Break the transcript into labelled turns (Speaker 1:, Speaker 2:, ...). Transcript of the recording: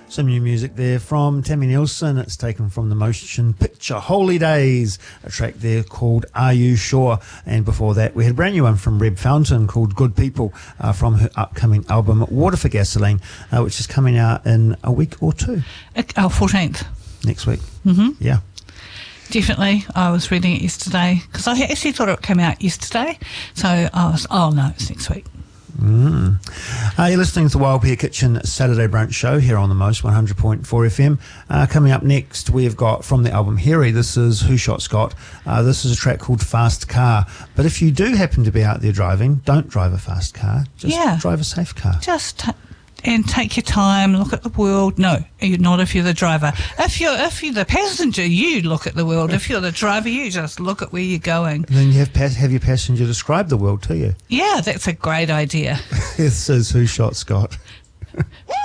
Speaker 1: Some new music there from Tammy Nielsen. It's taken from the motion picture Holy Days, a track there called Are You Sure? And before that, we had a brand new one from Reb Fountain called Good People from her upcoming album Water for Gasoline, which is coming out in a week or two.
Speaker 2: 14th.
Speaker 1: Next week.
Speaker 2: Mm-hmm.
Speaker 1: Yeah.
Speaker 2: Definitely. I was reading it yesterday because I actually thought it came out yesterday. So I was, no, it's next week.
Speaker 1: You're listening to the Wild Pear Kitchen Saturday Brunch Show here on the Most 100.4 FM. Coming up next, we've got from the album Harry, this is Who Shot Scott. This is a track called Fast Car. But if you do happen to be out there driving, don't drive a fast car. Just drive a safe car.
Speaker 2: And take your time, look at the world. No, you're not if you're the driver. If you're the passenger, you look at the world. If you're the driver, you just look at where you're going.
Speaker 1: And then you have your passenger describe the world to you.
Speaker 2: Yeah, that's a great idea.
Speaker 1: This is Who Shot Scott.